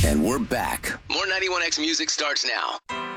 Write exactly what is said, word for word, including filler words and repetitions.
And we're back. More ninety-one X music starts now.